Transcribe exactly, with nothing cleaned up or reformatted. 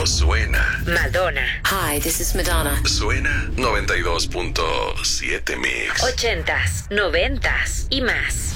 pero suena. Madonna. Hi, this is Madonna. Suena noventa y dos punto siete Mix. Ochentas, noventas y más.